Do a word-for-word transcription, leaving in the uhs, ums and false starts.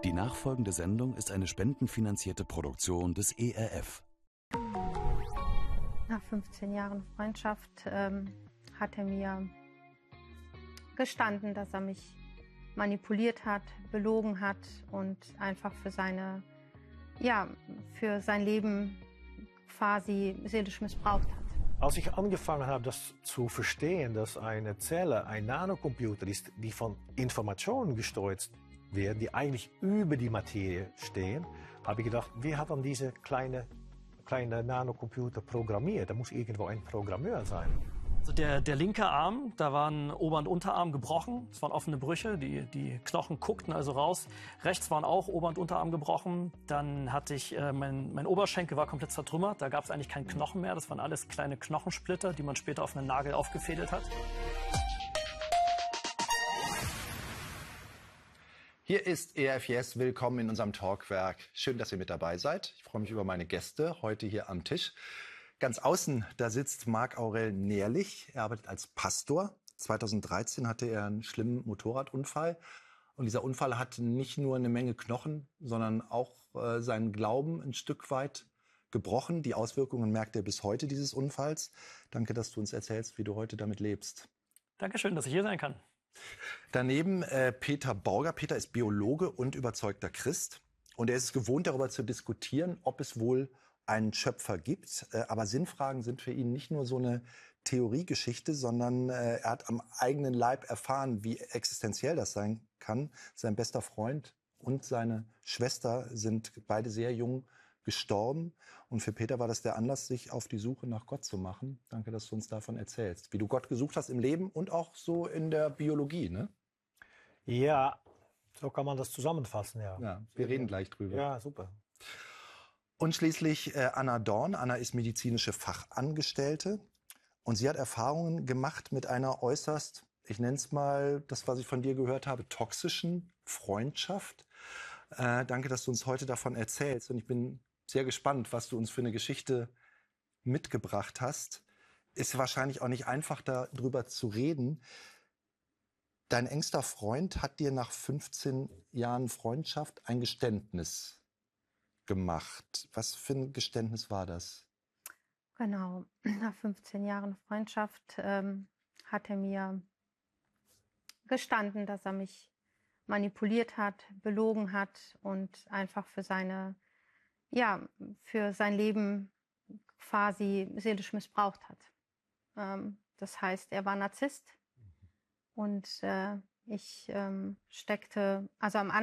Die nachfolgende Sendung ist eine spendenfinanzierte Produktion des E R F. Nach fünfzehn Jahren Freundschaft ähm, hat er mir gestanden, dass er mich manipuliert hat, belogen hat und einfach für seine, ja, für sein Leben quasi seelisch missbraucht hat. Als ich angefangen habe, das zu verstehen, dass eine Zelle ein Nanocomputer ist, die von Informationen gesteuert werden, die eigentlich über die Materie stehen, habe ich gedacht, wer hat dann diese kleine, kleine Nanocomputer programmiert? Da muss irgendwo ein Programmeur sein. Also der, der linke Arm, da waren Ober- und Unterarm gebrochen, es waren offene Brüche, die, die Knochen guckten also raus. Rechts waren auch Ober- und Unterarm gebrochen. Dann hatte ich, äh, mein, mein Oberschenkel war komplett zertrümmert, da gab es eigentlich keinen Knochen mehr. Das waren alles kleine Knochensplitter, die man später auf einen Nagel aufgefädelt hat. Hier ist E R F Yes, willkommen in unserem Talkwerk. Schön, dass ihr mit dabei seid. Ich freue mich über meine Gäste heute hier am Tisch. Ganz außen, da sitzt Marc-Aurel Nährlich. Er arbeitet als Pastor. zweitausenddreizehn hatte er einen schlimmen Motorradunfall. Und dieser Unfall hat nicht nur eine Menge Knochen, sondern auch äh, seinen Glauben ein Stück weit gebrochen. Die Auswirkungen merkt er bis heute dieses Unfalls. Danke, dass du uns erzählst, wie du heute damit lebst. Dankeschön, dass ich hier sein kann. Daneben äh, Peter Borger. Peter ist Biologe und überzeugter Christ. Und er ist es gewohnt, darüber zu diskutieren, ob es wohl einen Schöpfer gibt. Äh, aber Sinnfragen sind für ihn nicht nur so eine Theoriegeschichte, sondern äh, er hat am eigenen Leib erfahren, wie existenziell das sein kann. Sein bester Freund und seine Schwester sind beide sehr jung gestorben. Und für Peter war das der Anlass, sich auf die Suche nach Gott zu machen. Danke, dass du uns davon erzählst. Wie du Gott gesucht hast im Leben und auch so in der Biologie, ne? Ja, so kann man das zusammenfassen, ja. Ja, wir reden gleich drüber. Ja, super. Und schließlich äh, Anna Dorn. Anna ist medizinische Fachangestellte. Und sie hat Erfahrungen gemacht mit einer äußerst, ich nenne es mal, das, was ich von dir gehört habe, toxischen Freundschaft. Äh, danke, dass du uns heute davon erzählst. Und ich bin sehr gespannt, was du uns für eine Geschichte mitgebracht hast. Ist wahrscheinlich auch nicht einfach, darüber zu reden. Dein engster Freund hat dir nach fünfzehn Jahren Freundschaft ein Geständnis gemacht. Was für ein Geständnis war das? Genau, nach fünfzehn Jahren Freundschaft ähm, hat er mir gestanden, dass er mich manipuliert hat, belogen hat und einfach für seine, ja, für sein Leben quasi seelisch missbraucht hat. Ähm, das heißt, er war Narzisst und äh, ich ähm, steckte, also am Anfang